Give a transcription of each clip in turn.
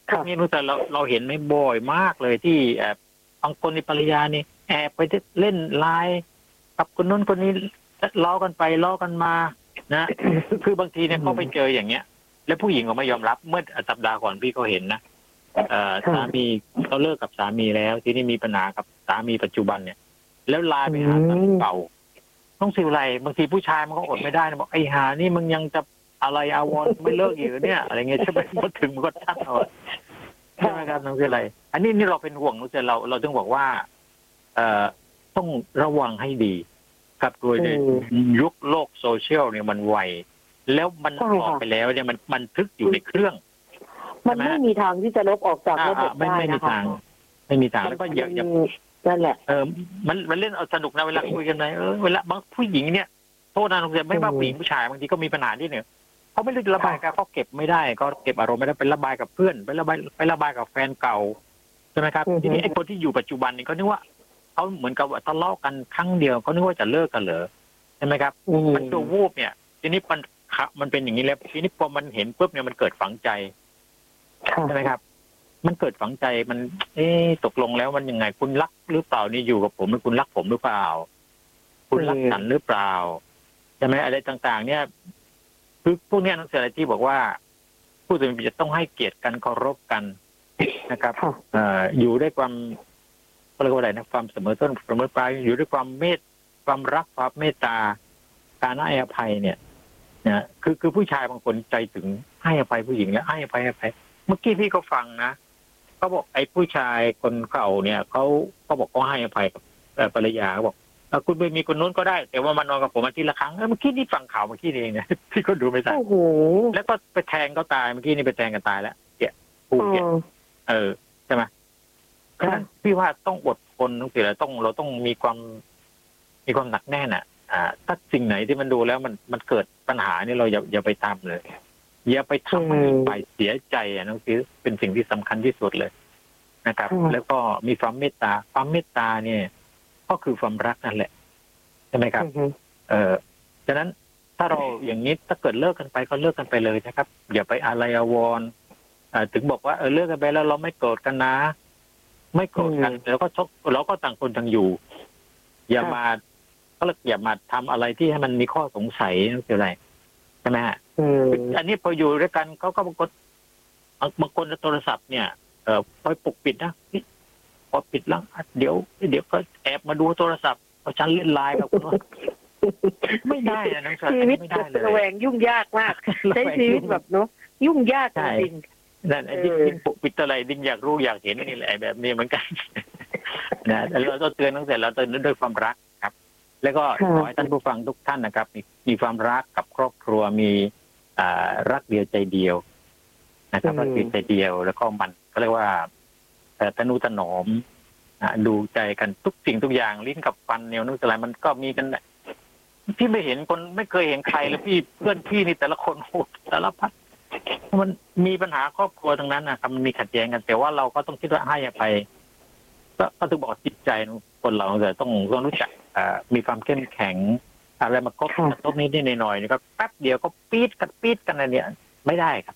นี่รู้แต่เราเห็นไม่บ่อยมากเลยที่บางคนในภรรยานี่แอบไปเล่นไลน์กับคนนู้นคนนี้ล้อกันไปล้อกันมานะคือบางทีเนี่ยเขาไปเจออย่างเงี้ยแล้วผู้หญิงก็ไม่ยอมรับเมื่อสัปดาห์ก่อนพี่ก็เห็นนะสามีเขาเลิกกับสามีแล้วทีนี้มีปัญหากับสามีปัจจุบันเนี่ยแล้วไลน์ไปหาสามีเก่าต้องสิวไรบางทีผู้ชายมันก็อดไม่ได้นะบอกไอ้หานี่มึงยังจะอะไรอาวรไม่เลิกอยู่เนี่ยอะไรเงี้ยใช่ไหมพอถึงมันก็ชัดเอาใช่ไหมครับน้องคืออะไรอันนี้เราเป็นห่วงน้องเจเราต้องบอกว่าต้องระวังให้ดีครับโดยในยุคโลกโซเชียลเนี่ยมันไวแล้วมันออกไปแล้วเนี่ยมันบันทึกอยู่ในเครื่องมันไม่มีทางที่จะลบออกจากระบบได้นะคะไม่มีทางแล้วก็อย่านั่นแหละมันเล่นเอาสนุกนะเวลาคุยกันไหนเวลาบางผู้หญิงเนี่ยโทษนะน้องเจไม่ว่าผู้หญิงผู้ชายบางทีก็มีปัญหาที่เนี่ยเขาไม่รู้จะระบายกันเขาเก็บไม่ได้ก็เก็บอารมณ์ไม่ได้ไประบายกับเพื่อนไประบายกับแฟนเก่าใช่ไหมครับทีนี้ไอ้คนที่อยู่ปัจจุบันนี่ก็นึกว่าเขาเหมือนกับทะเลาะกันครั้งเดียวเขานึกว่าจะเลิกกันเหรอใช่ไหมครับมันตัววูบเนี่ยทีนี้มันเป็นอย่างนี้แล้วทีนี้พอมันเห็นปุ๊บเนี่ยมันเกิดฝังใจใช่ไหมครับมันเกิดฝังใจมันตกลงแล้วมันยังไงคุณรักหรือเปล่านี่อยู่กับผมคุณรักผมหรือเปล่าคุณรักฉันหรือเปล่าใช่ไหมอะไรต่างๆเนี่ยคือพวกนี้นักเสียอะไรที่บอกว่าผู้สื่อจะต้องให้เกียรติกันเคารพกันนะครับอยู่ด้วยความเรียกว่าอะไรนะความเสมอต้นเสมอปลายอยู่ด้วยความรักความเมตตาการให้อภัยเนี่ยนะคือผู้ชายบางคนใจถึงให้อภัยผู้หญิงแล้วให้อภัยเมื่อกี้พี่ก็ฟังนะเขาบอกไอ้ผู้ชายคนเก่าเนี่ยเขาบอกเขาให้อภัยกับภรรยาเขาบอกคุณไปมีคนนู้นก็ได้แต่ว่ามานอนกับผมอาทิตย์ละครั้งเมื่อกี้นี่ฟังข่าวเมื่อกี้เองเนี่ยพี่ก็ดูไม่ทันแล้วก็ไปแทงเขาตายเมื่อกี้นี่ไปแทงกันตายแล้วผู้เกี่ยใช่ไหมเพราะฉะนั้นพี่ว่าต้องอดทนต้องสิเราต้องมีความหนักแน่นถ้าสิ่งไหนที่มันดูแล้วมันเกิดปัญหานี่เราอย่าไปทำเลยอย่าไปทำให้ฝ่ายเสียใจน้องคือเป็นสิ่งที่สำคัญที่สุดเลยนะครับแล้วก็มีความเมตตาเนี่ยก็คือความรักนั่นแหละใช่ไหมครับฉะนั้นถ้าเราอย่างนี้ถ้าเกิดเลิกกันไปก็เลิกกันไปเลยนะครับอย่าไปอะไรอาวรณ์ถึงบอกว่าเลิกกันไปแล้วเราไม่โกรธกันนะไม่โกรธกันแล้วก็เราก็ต่างคนต่างอยู่อย่ามาทำอะไรที่ให้มันมีข้อสงสัยนั่นคืออะไรใช่ไหมฮะอันนี้พออยู่ด้วยกันเขาก็บางคนโทรศัพท์เนี่ยพอปกปิดนะพอปิดแล้วเดี๋ยวก็แอบมาดูโทรศัพท์พอฉันเล่นไลน์กับคุณไม่ได้นะน้องชายชีวิตไม่ได้เลยระแวงยุ่งยากมากใช้ชีวิตแบบเนาะยุ่งยากจริงนั่นยิ่งปกปิดอะไรยิ่งอยากรู้อยากเห็นนี่แหละแบบนี้เหมือนกันนะเราต้องเตือนตั้งแต่เราเตือนด้วยความรักครับแล้วก็ขอให้ท่านผู้ฟังทุกท่านนะครับมีความรักกับครอบครัวมีรักเดียวใจเดียวนะครับรักเดียวใจเดียวแล้วก็มันก็เรียกว่าทนุถนอมดูใจกันทุกสิ่งทุกอย่างลิ้นกับฟันเนี่ยนึกอะไรมันก็มีกันพี่ไม่เห็นคนไม่เคยเห็นใครเลยพี่เพื่อนพี่นี่แต่ละคนโหดแต่ละพัดมันมีปัญหาครอบครัวทั้งนั้นนะครับมันมีขัดแย้งกันแต่ว่าเราก็ต้องคิดว่าให้อภัยก็ต้องบอกจิตใจคนเราแต่ต้องรู้จักมีความเข้มแข็งอะไรมากระทบนิดหน่อยนี่ก็แป๊บเดียวก็ปี๊ดกันอะไรเนี่ยไม่ได้ครับ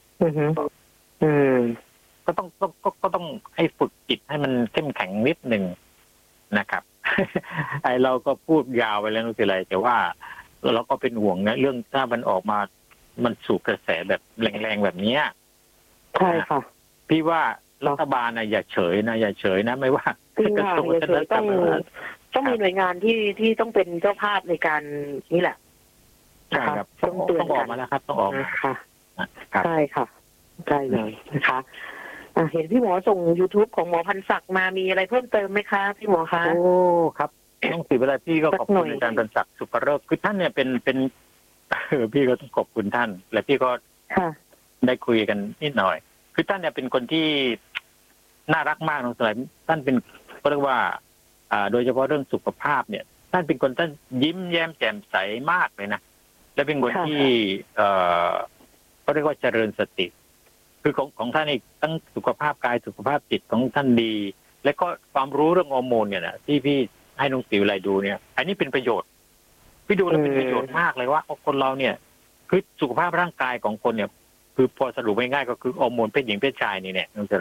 ก็ต้องให้ฝึกจิตให้มันเข้มแข็งนิดหนึ่งนะครับไอเราก็พูดยาวไปแล้วนั่นคืออะไรแต่ว่าเราก็เป็นห่วงนะเรื่องถ้ามันออกมามันสู่กระแสแบบแรงๆแบบนี้ใช่ค่ะพี่ว่ารัฐบาลอย่าเฉยนะไม่ว่ากระทรวงวัฒนธรรมต้องมีหน่วยงานที่ต้องเป็นเจ้าภาพในการนี่แหละใช่ครับต้องออกมาแล้วครับต้องออกมาค่ะใช่ค่ะใช่เลยนะคะเห็นพี่หมอส่ง YouTube ของหมอพันศักดิ์มามีอะไรเพิ่มเติมไหมคะพี่หมอคะโอ้ครับต้องถือเวลาพี่ก็ขอบคุณอาจารย์พันศักดิ์สุภเริศคือท่านเนี่ยเป็นพี่ก็ต้องขอบคุณท่านและพี่ก็ได้คุยกันนิดหน่อยคือท่านเนี่ยเป็นคนที่น่ารักมากน้องสายท่านเป็นก็เรียกว่าโดยเฉพาะเรื่องสุขภาพเนี่ยท่านเป็นคนท่านยิ้มแย้มแจ่มใสมากเลยนะและเป็นคนที่ก็เรียกว่าเจริญสติคือของท่านนี่ทั้งสุขภาพกายสุขภาพจิตของท่านดี และก็ความรู้เรื่องฮอร์โมนเนี่ยนะที่พี่ให้น้องติ๋วอะไรดูเนี่ยอันนี้เป็นประโยชน์พี่ดูแล้วเป็นประโยชน์มากเลยว่าคนเราเนี่ยคือสุขภาพร่างกายของคนเนี่ยคือพอสรุปง่ายๆก็คือฮอร์โมนเพศหญิงเพศชายนี่เนี่ยน้อง